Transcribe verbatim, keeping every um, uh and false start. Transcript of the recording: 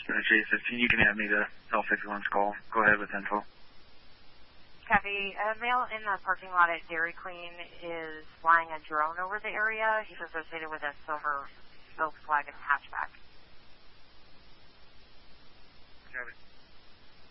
Uh, J fifteen, you can add me to L fifty-one's call. Go ahead with info. Copy. A male in the parking lot at Dairy Queen is flying a drone over the area. He's associated with a silver Volkswagen hatchback.